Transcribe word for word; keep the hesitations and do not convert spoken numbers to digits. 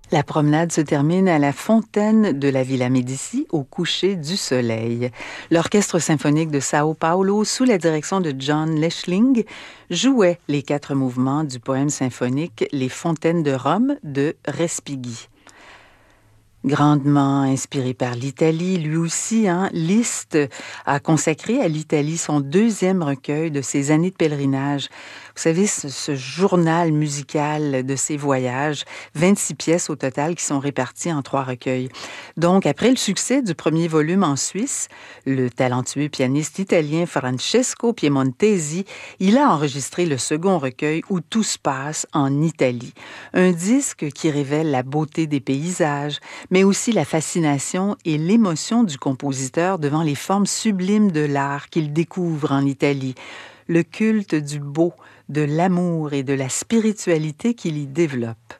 La promenade se termine à la fontaine de la Villa Médici au coucher du soleil. L'Orchestre symphonique de Sao Paulo, sous la direction de John Leschling, jouait les quatre mouvements du poème symphonique Les Fontaines de Rome de Respighi. Grandement inspiré par l'Italie, lui aussi, hein, Liszt a consacré à l'Italie son deuxième recueil de ses années de pèlerinage. Vous savez, ce, ce journal musical de ses voyages, vingt-six pièces au total qui sont réparties en trois recueils. Donc, après le succès du premier volume en Suisse, le talentueux pianiste italien Francesco Piemontesi, il a enregistré le second recueil où tout se passe en Italie. Un disque qui révèle la beauté des paysages, mais aussi la fascination et l'émotion du compositeur devant les formes sublimes de l'art qu'il découvre en Italie, le culte du beau, de l'amour et de la spiritualité qu'il y développe.